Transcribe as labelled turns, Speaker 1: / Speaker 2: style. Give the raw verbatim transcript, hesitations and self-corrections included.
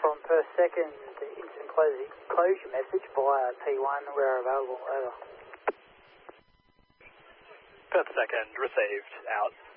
Speaker 1: from Perth second to instant closure, closure message via P one where available, over.
Speaker 2: Perth second received, out.